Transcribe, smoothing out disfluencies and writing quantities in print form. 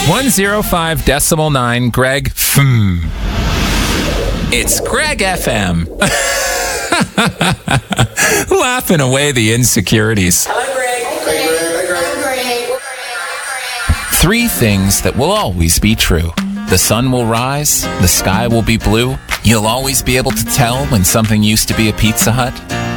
105.9 Greg. It's Greg FM. Laughing away the insecurities. Hello, Greg. Three things that will always be true. The sun will rise, the sky will be blue. You'll always be able to tell when something used to be a Pizza Hut.